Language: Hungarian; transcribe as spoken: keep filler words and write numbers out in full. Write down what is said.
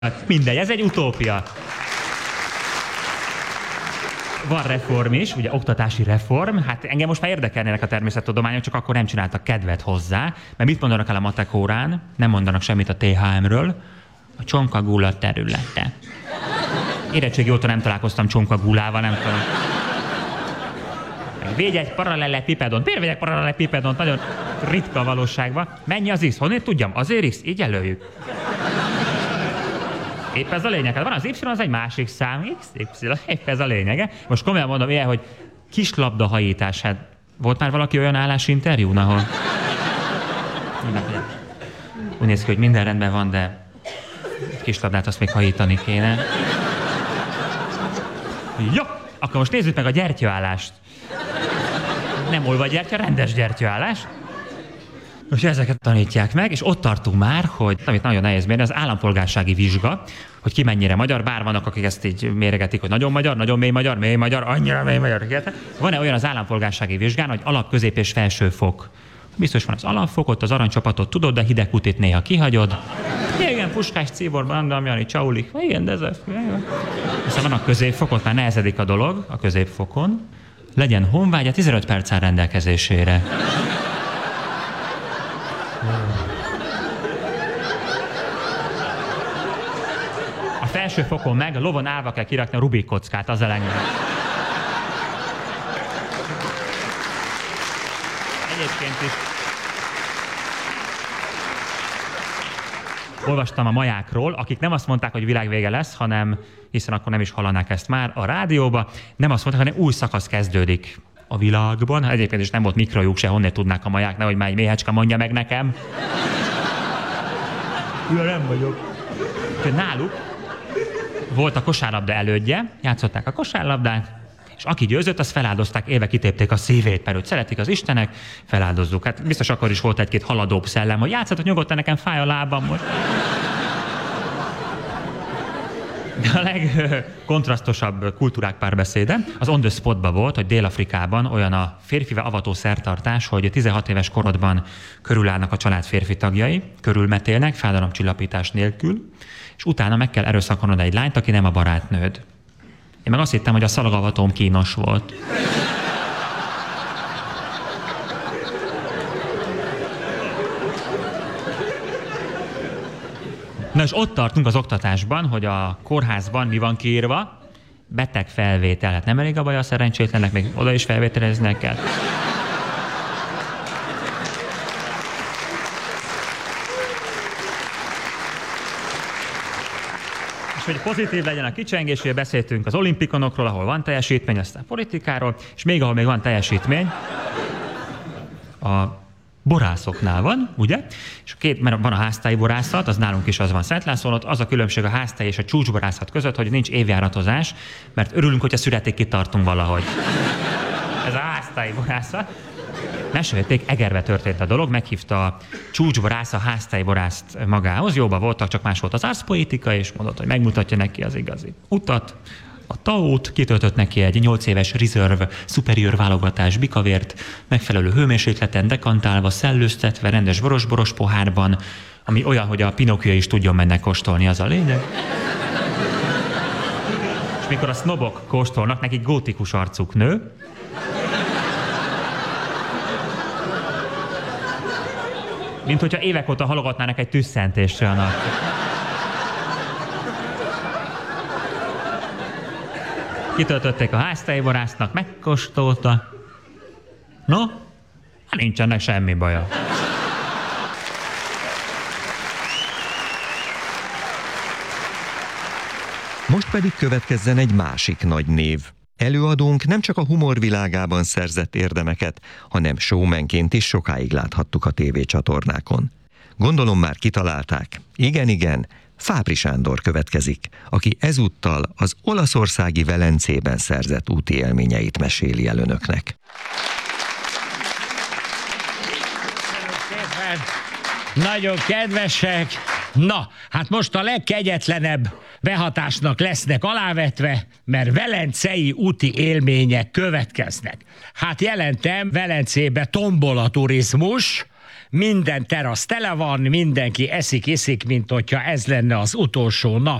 Mindegy, ez egy utópia. Van reform is, ugye oktatási reform, hát engem most már érdekelnének a természettudományok, csak akkor nem csináltak kedvet hozzá, mert mit mondanak el a matek órán? Nem mondanak semmit a té há emről. A Csonkagúla területe. Érettségi óta nem találkoztam Csonkagúlával, nem tudom. Védj egy parallelepipedont. Miért védj egy parallelepipedont? Nagyon ritka a valóságban. Mennyi az X? Honnét tudjam? Azért X? Így előjük. Épp ez a lényeg. Hát van az Y, az egy másik szám. X, Y. Épp ez a lényege. Most komolyan mondom ilyen, hogy kislabda hajítás. Hát volt már valaki olyan állásinterjún, ahol... Úgy néz ki, hogy minden rendben van, de kislabdát azt még hajítani kéne. Jó, akkor most nézzük meg a gyertyaállást. Nem olvagyertya, rendes gyertyaállás. Most ezeket tanítják meg, és ott tartunk már, hogy amit nagyon nehéz mérni, az állampolgársági vizsga, hogy ki mennyire magyar, bár vannak, akik ezt így méregetik, hogy nagyon magyar, nagyon mély magyar, mély magyar, annyira mély magyar. Van-e olyan az állampolgársági vizsgán, hogy alap, közép és felső fok? Biztos van az alapfokot, az aranycsapatot tudod, de hidegkutit néha kihagyod. Igen, Puskás, Cibor, Banda, Jani, Csaulik. Igen, de ez... Aztán van a középfokot, már nehezedik a dolog a középfokon. Legyen honvágya, tizenöt perc áll rendelkezésére. A felső fokon meg lovon állva kell kirakni a Rubik kockát, az elengedett. Egyébként is olvastam a majákról, akik nem azt mondták, hogy világvége lesz, hanem, hiszen akkor nem is hallanák ezt már a rádióba, nem azt mondták, hanem új szakasz kezdődik a világban. Egyébként is nem volt mikrojuk se, honnét tudnák a maják, nehogy már egy méhecske mondja meg nekem. Ja, nem vagyok. Náluk volt a kosárlabda elődje, játszották a kosárlabdát, és aki győzött, azt feláldozták, élve kitépték a szívét, mert őt szeretik az istenek, feláldozzuk. Hát biztos akkor is volt egy-két haladóbb szellem, hogy játszatok nyugodtan, nekem fáj a lábam most. De a legkontrasztosabb kultúrák párbeszéde az on the spotban volt, hogy Dél-Afrikában olyan a férfivel avató szertartás, hogy tizenhat éves korodban körülállnak a család férfi tagjai, körülmetélnek, fájdalomcsillapítás nélkül, és utána meg kell erőszakolnod egy lányt, aki nem a barátnőd. Én meg azt hittem, hogy a szalagavatóm kínos volt. Na és ott tartunk az oktatásban, hogy a kórházban mi van kiírva? Beteg felvétel. Hát nem elég a baj a szerencsétlenek, még oda is felvételeznek kell. És hogy pozitív legyen a kicsengésről, beszéltünk az olimpikonokról, ahol van teljesítmény, aztán politikáról, és még ahol még van teljesítmény, a borászoknál van, ugye? És két, mert van a háztáji borászat, az nálunk is az van Szentlászlón, ott az a különbség a háztáji és a csúcsborászat között, hogy nincs évjáratozás, mert örülünk, hogyha születik kitartunk valahogy. Ez a háztáji borászat. Mesélték, Egerbe történt a dolog, meghívta a csúcsborász a háztáji borászt magához, jóba voltak, csak más volt az arszpolitika, és mondott, hogy megmutatja neki az igazi utat. A taót, kitöltött neki egy nyolc éves reserve superior válogatás bikavért, megfelelő hőmérsékleten dekantálva, szellőztetve, rendes boros-boros pohárban, ami olyan, hogy a Pinocchio is tudjon mennek kóstolni, az a lényeg. És mikor a sznobok kóstolnak, nekik gótikus arcuk nő. Mint hogyha évek óta halogatnának egy tüsszentésre a nap. Kitöltötték a háztáji borásznak, megkóstolta. No, hát nincs ennek semmi baja. Most pedig következzen egy másik nagy név. Előadónk nem csak a humor világában szerzett érdemeket, hanem showmanként is sokáig láthattuk a tévécsatornákon. Gondolom már kitalálták. Igen, igen, Fábry Sándor következik, aki ezúttal az olaszországi Velencében szerzett úti élményeit meséli el önöknek. Nagyon kedvesek! Na, hát most a legkegyetlenebb behatásnak lesznek alávetve, mert velencei úti élmények következnek. Hát jelentem, Velencébe tombola turizmus, minden terasz tele van, mindenki eszik, iszik, mint hogyha ez lenne az utolsó nap.